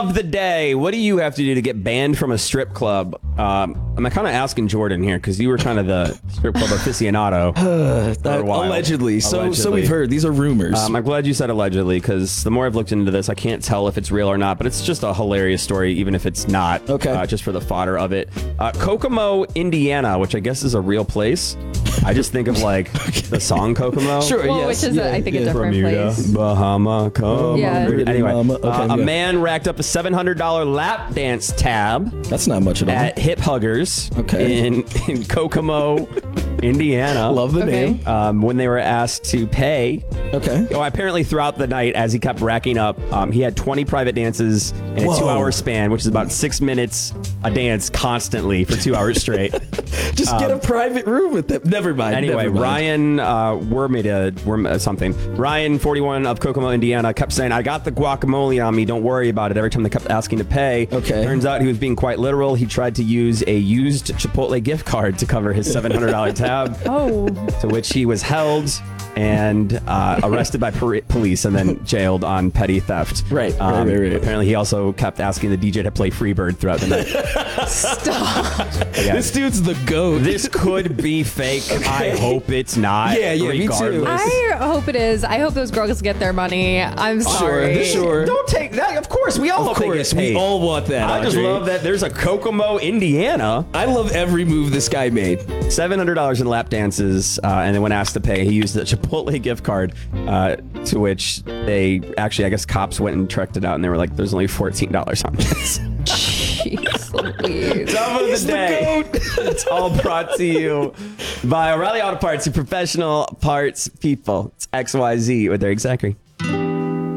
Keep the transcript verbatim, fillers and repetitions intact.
of the day. What do you have to do to get banned from a strip club? Um, I'm kind of asking Jordan here because you were kind of the strip club aficionado for a while. Allegedly. So, Allegedly. so we've heard. These are rumors. Um, I'm glad you said allegedly because the more I've looked into this, I can't tell if it's real or not, but it's just a hilarious story, even if it's not. Okay. Uh, just for the fodder of it. Uh, Kokomo, Indiana, which I guess is a real place. I just think of like the song Kokomo. Sure, Well, yes. which is, yeah, a, I think, yeah. a different Bermuda, place. Bahama, come Yeah. on. Anyway, Mama. Okay, uh, a yeah. man racked up a seven hundred dollars lap dance tab That's not much at all. at Hip Huggers Okay. in, in Kokomo, Indiana. Love the Okay. name. Um, when they were asked to pay. Okay. Oh, apparently throughout the night, as he kept racking up, um, he had twenty private dances in a Whoa. two-hour span, which is about six minutes a dance constantly for two hours straight. Just get a private room with them. Never mind. Anyway, never mind. Ryan uh, Wormida, Worm, uh, something. Ryan, forty-one of Kokomo, Indiana, kept saying, "I got the guacamole on me. Don't worry about it." Every time they kept asking to pay. Okay. Turns out he was being quite literal. He tried to use a used Chipotle gift card to cover his seven hundred dollars tab, Oh. to which he was held and uh, arrested by per- police and then jailed on petty theft. Right, Um, right, right, right. Apparently, he also kept asking the D J to play Freebird throughout the night. Stop. Yeah. This dude's the goat. This could be fake. I hope it's not. Yeah, yeah, me too. regardless. I hope it is. I hope those girls get their money. I'm sorry. sure. Don't take that. Of course, we all Of hope they course, get paid. we all want that. I just Audrey. love that there's a Kokomo, Indiana. I love every move this guy made. seven hundred dollars in lap dances, uh, and then when asked to pay, he used the Chipotle gift card, uh, to which they actually, I guess, cops went and tracked it out, and they were like, "There's only fourteen dollars on this." Jeez Louise. Top of He's the the day. goat. It's all brought to you by O'Reilly Auto Parts, your professional parts people. It's X Y Z with Eric Zachary.